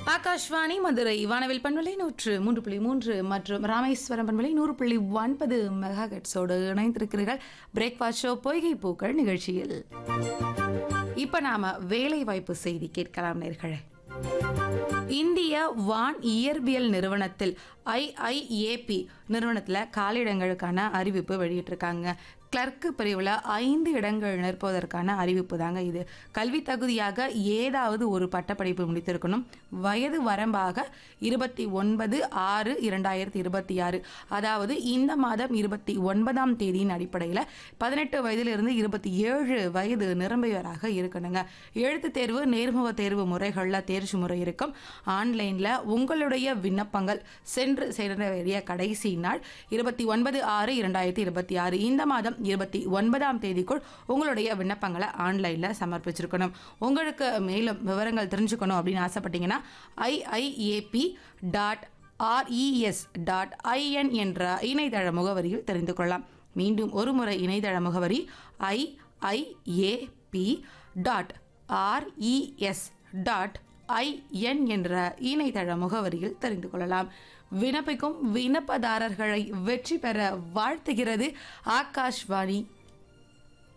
ஆகாஷ்வாணி மதுரை வானவில் பண்பலை 103.3 மற்றும் ராமேஸ்வரம் பண்பலை 100.9 மெகாஹெர்ட்ஸோடு இணைந்திருக்கிறீர்கள். பிரேக்ஃபாஸ்ட் ஷோ பொய்கை பூக்கள் நிகழ்ச்சியில் இப்ப நாம வேலை வாய்ப்பு செய்தி கேட்கலாம் நேர்களே. இந்திய வான் இயற்பியல் நிறுவனத்தில் IIAP நிறுவனத்தில் காலியிடங்களுக்கான அறிவிப்பு வெளியிட்டிருக்காங்க. கிளர்க்கு பிரிவில் 5 இடங்கள் நிற்பதற்கான அறிவிப்பு தாங்க இது. கல்வி தகுதியாக ஏதாவது ஒரு பட்டப்படிப்பு முடித்திருக்கணும். வயது வரம்பாக 29/6/2026, அதாவது இந்த மாதம் 29ஆம் தேதியின் அடிப்படையில் 18 வயதிலிருந்து 27 வயது நிரம்பியவராக இருக்கணுங்க. எழுத்து தேர்வு, நேர்முக தேர்வு முறைகளில் தேர்ச்சி முறை இருக்கும். ஆன்லைனில் உங்களுடைய விண்ணப்பங்கள் சென்று சேர வேண்டிய கடைசி நாள் 29/6/2026. இந்த மாதம் 29ஆம் தேதிக்குள் உங்களுடைய விண்ணப்பங்களை ஆன்லைனில் சமர்ப்பிச்சிருக்கணும். உங்களுக்கு மேலும் விவரங்கள் தெரிஞ்சுக்கணும் அப்படின்னு ஆசைப்பட்டீங்கன்னா iiap.res.in என்ற இணையதள முகவரியில் தெரிந்து கொள்ளலாம். மீண்டும் ஒரு முறை இணையதள முகவரி iiap.res.in என்ற இணையதள முகவரியில் தெரிந்து கொள்ளலாம். விண்ணப்பிக்கும் விண்ணப்பதாரர்களை வெற்றி பெற வாழ்த்துகிறது ஆகாஷ்வாணி